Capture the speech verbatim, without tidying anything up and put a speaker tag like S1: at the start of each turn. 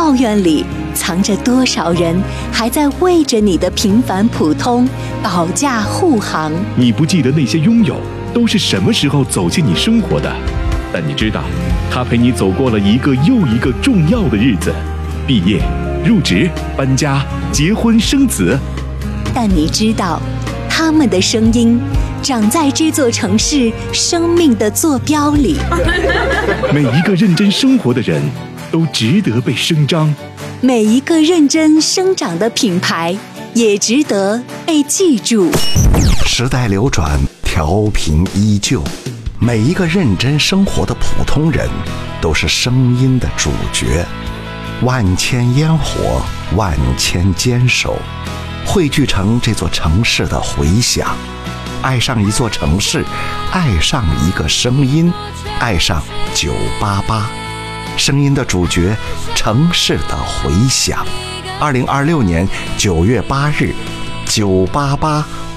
S1: 抱怨里藏着多少人还在为着你的平凡普通保驾护航？
S2: 你不记得那些拥有都是什么时候走进你生活的，但你知道，他陪你走过了一个又一个重要的日子，毕业、入职、搬家、结婚、生子。
S1: 但你知道，他们的声音长在这座城市生命的坐标里。
S2: 每一个认真生活的人都值得被声张，
S1: 每一个认真生长的品牌也值得被记住。
S3: 时代流转，调频依旧，每一个认真生活的普通人都是声音的主角。万千烟火，万千坚守，汇聚成这座城市的回响。爱上一座城市，爱上一个声音，爱上九八八，声音的主角，城市的回响。二零二六年九月八日，九八八